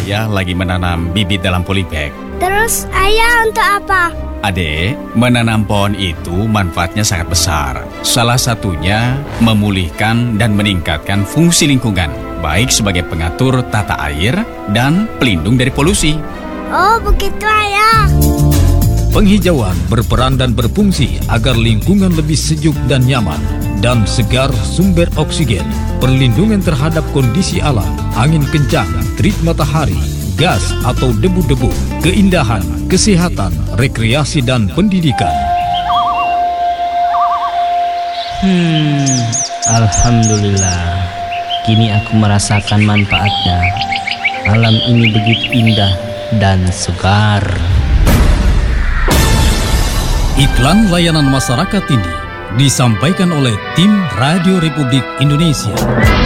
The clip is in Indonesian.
ayah lagi menanam bibit dalam polybag. Terus ayah untuk apa? Adek, menanam pohon itu manfaatnya sangat besar. Salah satunya memulihkan dan meningkatkan fungsi lingkungan, baik sebagai pengatur tata air dan pelindung dari polusi. Oh, begitu ayah. Penghijauan berperan dan berfungsi agar lingkungan lebih sejuk dan nyaman, dan segar sumber oksigen, perlindungan terhadap kondisi alam, angin kencang, terik matahari, gas atau debu-debu, keindahan, kesehatan, rekreasi dan pendidikan. Alhamdulillah, kini aku merasakan manfaatnya. Alam ini begitu indah dan segar. Iklan layanan masyarakat ini disampaikan oleh tim Radio Republik Indonesia.